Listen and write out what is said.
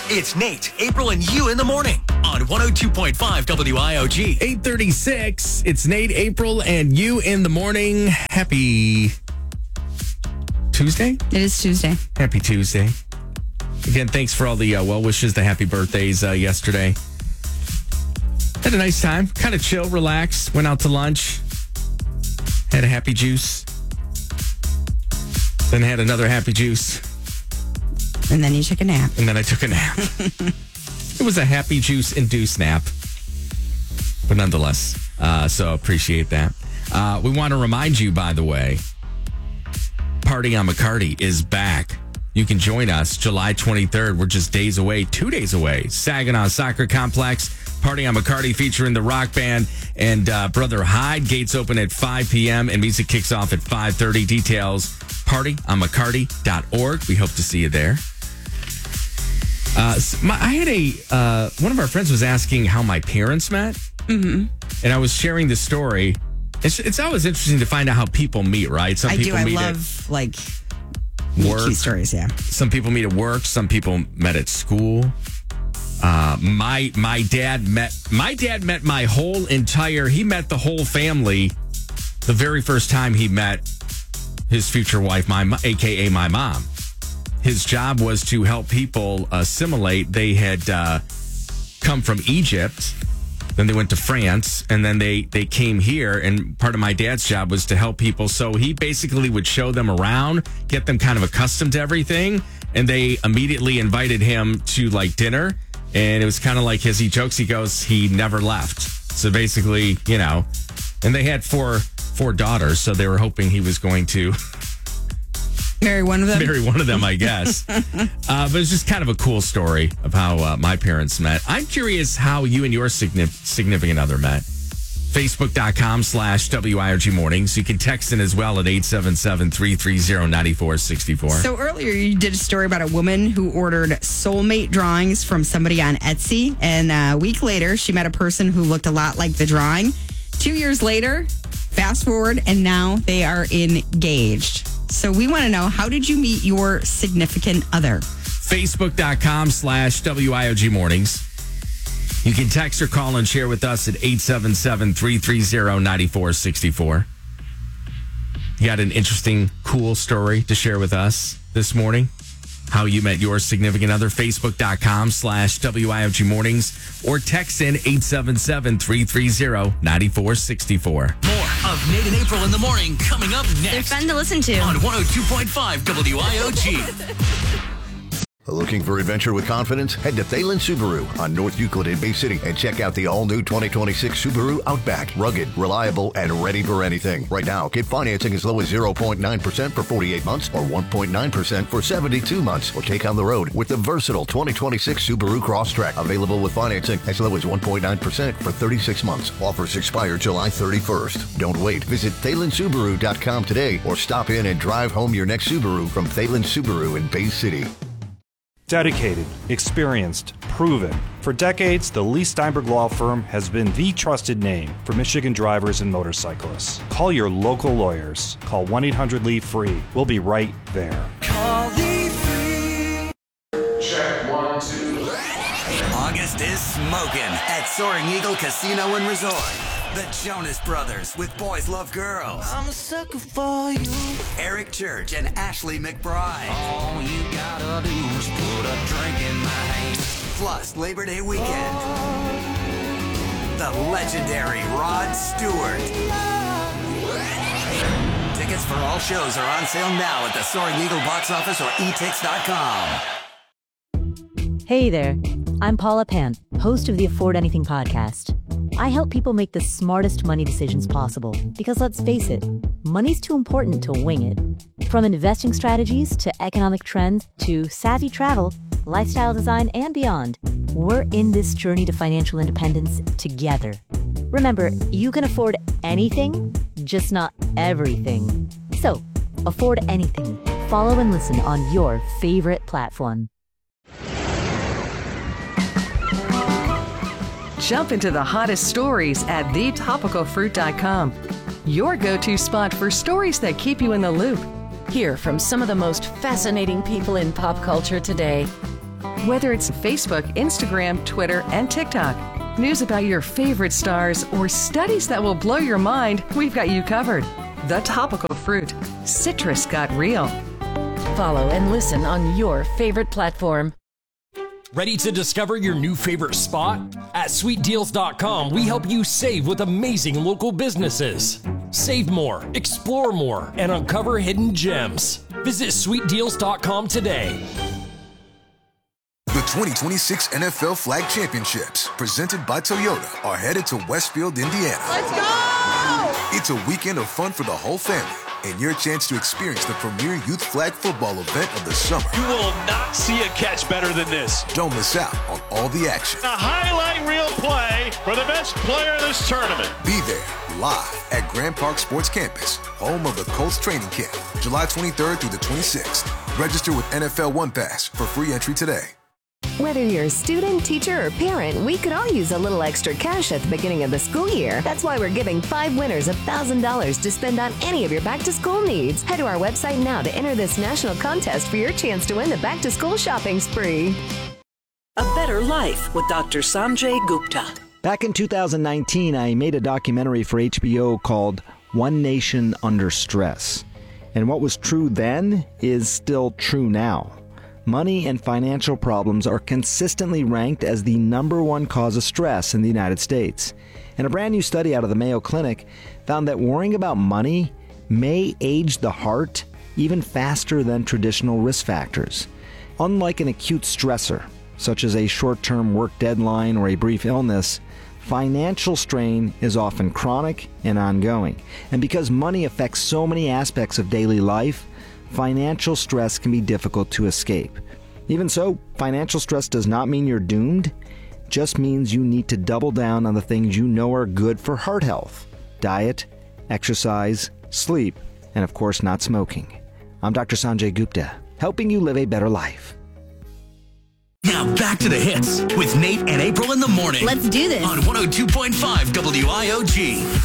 It's Nate, April, and you in the morning on 102.5 WIOG. 8:36. It's Nate, April, and you in the morning. Happy Tuesday? It is Tuesday. Happy Tuesday. Again, thanks for all the well wishes, the happy birthdays yesterday. Had a nice time. Kind of chill, relax. Went out to lunch. Had a happy juice. Then had another happy juice. And then you took a nap. And then I took a nap. It was a happy juice-induced nap. But nonetheless, so appreciate that. We want to remind you, by the way, Party on McCarty is back. You can join us July 23rd. We're just days away, 2 days away. Saginaw Soccer Complex. Party on McCarty featuring the rock band and Brother Hyde. Gates open at 5 p.m. and music kicks off at 5:30. Details, partyonmccarty.org. We hope to see you there. I had one of our friends was asking how my parents met. Mm-hmm. And I was sharing the story. It's always interesting to find out how people meet, right? Some people meet love work. cute stories, yeah. Some people meet at work. Some people met at school. My dad met my whole he met the whole family the very first time he met his future wife, AKA my mom. His job was to help people assimilate. They had come from Egypt, then they went to France, and then they came here, and part of my dad's job was to help people. So he basically would show them around, get them kind of accustomed to everything, and they immediately invited him to dinner. And it was kind of like, as he jokes, he goes, he never left. So basically, and they had four daughters, so they were hoping he was going to marry one of them, I guess. But it's just kind of a cool story of how my parents met. I'm curious how you and your significant other met. Facebook.com/WIRG Mornings. You can text in as well at 877-330-9464. So earlier you did a story about a woman who ordered soulmate drawings from somebody on Etsy. And a week later, she met a person who looked a lot like the drawing. 2 years later, fast forward, and now they are engaged. So we want to know, how did you meet your significant other? Facebook.com/WIOG Mornings. You can text or call and share with us at 877-330-9464. You got an interesting, cool story to share with us this morning? How you met your significant other? Facebook.com/WIOG Mornings or text in 877-330-9464. More of Nate and April in the morning coming up next. They're fun to listen to. On 102.5 WIOG. Looking for adventure with confidence? Head to Thalen Subaru on North Euclid in Bay City and check out the all-new 2026 Subaru Outback. Rugged, reliable, and ready for anything. Right now, get financing as low as 0.9% for 48 months or 1.9% for 72 months. Or take on the road with the versatile 2026 Subaru Crosstrek. Available with financing as low as 1.9% for 36 months. Offers expire July 31st. Don't wait. Visit ThalenSubaru.com today or stop in and drive home your next Subaru from Thalen Subaru in Bay City. Dedicated, experienced, proven. For decades, the Lee Steinberg Law Firm has been the trusted name for Michigan drivers and motorcyclists. Call your local lawyers. Call 1-800-LEE-FREE. We'll be right there. Call Lee Free. Check 1, 2. August is smoking at Soaring Eagle Casino and Resort. The Jonas Brothers with Boys Love Girls. I'm a sucker for you. Eric Church and Ashley McBride. All you gotta do is put a drink in my hand. Plus Labor Day weekend. The legendary Rod Stewart. Tickets for all shows are on sale now at the Soaring Eagle box office or etix.com. Hey there, I'm Paula Pant, host of the Afford Anything podcast. I help people make the smartest money decisions possible because, let's face it, money's too important to wing it. From investing strategies to economic trends to savvy travel, lifestyle design, and beyond, we're in this journey to financial independence together. Remember, you can afford anything, just not everything. So, afford anything. Follow and listen on your favorite platform. Jump into the hottest stories at thetopicalfruit.com. Your go-to spot for stories that keep you in the loop. Hear from some of the most fascinating people in pop culture today. Whether it's Facebook, Instagram, Twitter, and TikTok, news about your favorite stars, or studies that will blow your mind, we've got you covered. The Topical Fruit. Citrus got real. Follow and listen on your favorite platform. Ready to discover your new favorite spot? At sweetdeals.com, we help you save with amazing local businesses. Save more, explore more, and uncover hidden gems. Visit sweetdeals.com today. The 2026 NFL Flag Championships, presented by Toyota, are headed to Westfield, Indiana. Let's go! It's a weekend of fun for the whole family, and your chance to experience the premier youth flag football event of the summer. You will not see a catch better than this. Don't miss out on all the action. A highlight reel play for the best player of this tournament. Be there live at Grand Park Sports Campus, home of the Colts training camp, July 23rd through the 26th. Register with NFL One Pass for free entry today. Whether you're a student, teacher, or parent, we could all use a little extra cash at the beginning of the school year. That's why we're giving 5 winners $1,000 to spend on any of your back-to-school needs. Head to our website now to enter this national contest for your chance to win the back-to-school shopping spree. A Better Life with Dr. Sanjay Gupta. Back in 2019, I made a documentary for HBO called One Nation Under Stress. And what was true then is still true now. Money and financial problems are consistently ranked as the #1 cause of stress in the United States. And a brand new study out of the Mayo Clinic found that worrying about money may age the heart even faster than traditional risk factors. Unlike an acute stressor, such as a short-term work deadline or a brief illness, financial strain is often chronic and ongoing. And because money affects so many aspects of daily life, financial stress can be difficult to escape. Even so, financial stress does not mean you're doomed. It just means you need to double down on the things you know are good for heart health: diet, exercise, sleep, and of course not smoking. I'm Dr. Sanjay Gupta, helping you live a better life. Now back to the hits with Nate and April in the morning. Let's do this. On 102.5 WIOG.